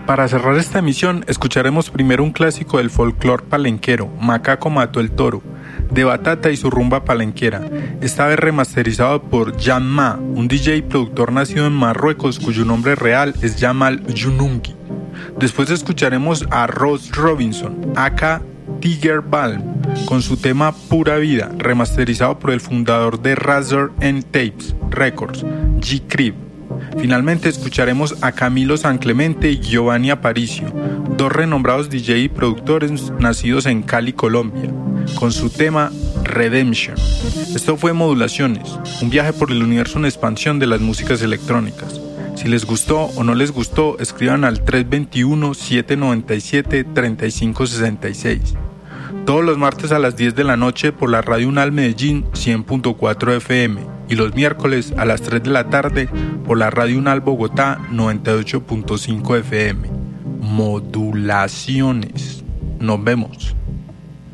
Para cerrar esta emisión, escucharemos primero un clásico del folclore palenquero, Macaco mató el toro, de Batata y su rumba palenquera, esta vez remasterizado por Jan Ma, un DJ y productor nacido en Marruecos cuyo nombre real es Jamal Junungi. Después escucharemos a Ross Robinson, aka Tiger Balm, con su tema Pura Vida, remasterizado por el fundador de Razor and Tapes Records, G. Crib. Finalmente escucharemos a Camilo San Clemente y Giovanni Aparicio, dos renombrados DJ y productores nacidos en Cali, Colombia, con su tema Redemption. Esto fue Modulaciones, un viaje por el universo en expansión de las músicas electrónicas. Si les gustó o no les gustó, escriban al 321-797-3566. Todos los martes a las 10 de la noche por la Radio UNAL Medellín 100.4 FM y los miércoles a las 3 de la tarde por la Radio UNAL Bogotá 98.5 FM. Modulaciones. Nos vemos.